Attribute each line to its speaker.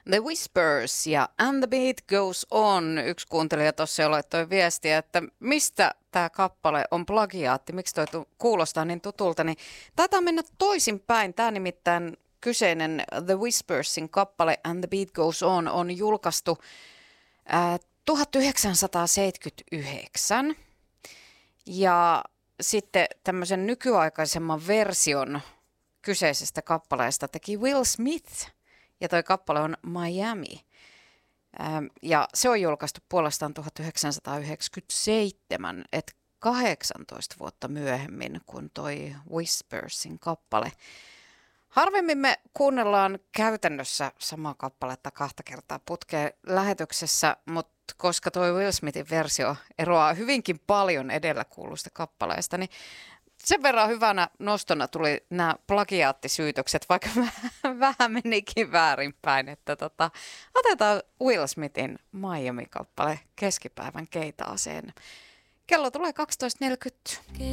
Speaker 1: The Whispers ja And the Beat Goes On. Yksi kuuntelija tuossa jo laittoi viestiä, että mistä tämä kappale on plagiaatti, miksi toi kuulostaa niin tutulta, niin taitaa mennä toisinpäin. Tämä nimittäin kyseinen The Whispersin kappale And the Beat Goes on julkaistu 1979 ja sitten tämmöisen nykyaikaisemman version kyseisestä kappaleesta teki Will Smith ja toi kappale on Miami. Ja se on julkaistu puolestaan 1997, että 18 vuotta myöhemmin kuin toi Whispersin kappale. Harvemmin me kuunnellaan käytännössä samaa kappaletta kahta kertaa putkeen lähetyksessä, mutta koska toi Will Smithin versio eroaa hyvinkin paljon edellä kuulusta kappaleesta, niin sen verran hyvänä nostona tuli nämä plagiaattisyytökset, vaikka vähän menikin väärinpäin, että otetaan Will Smithin Miami-kappale keskipäivän keitaaseen. Kello tulee 12.40.